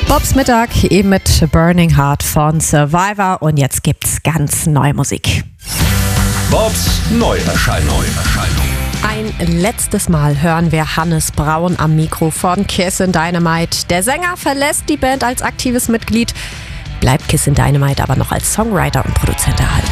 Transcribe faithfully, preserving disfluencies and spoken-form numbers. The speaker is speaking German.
Bobs Mittag eben mit Burning Heart von Survivor und jetzt gibt's ganz neue Musik. Bobs Neuerscheinung. Ein letztes Mal hören wir Hannes Braun am Mikro von Kissin' Dynamite. Der Sänger verlässt die Band als aktives Mitglied, bleibt Kissin' Dynamite aber noch als Songwriter und Produzent erhalten.